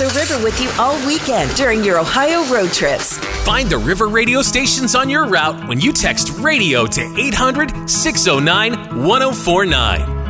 the river with you all weekend during your Ohio road trips. Find the River radio stations on your route when you text RADIO to 800-609-1049.